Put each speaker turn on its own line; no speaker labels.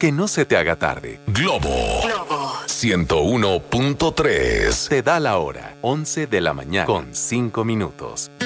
que no se te haga tarde.
Globo 101.3
te da la hora, 11 de la mañana con 5 minutos.